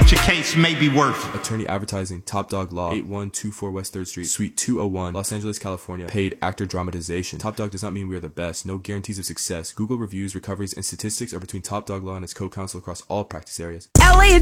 what your case may be worth. Attorney Advertising, Top Dog Law, 8124 West 3rd Street, Suite 201, Los Angeles, California. Paid actor dramatization. Top Dog does not mean we are the best. No guarantees of success. Google reviews, recoveries, and statistics are between Top Dog Law and its co-counsel across all practice areas. LA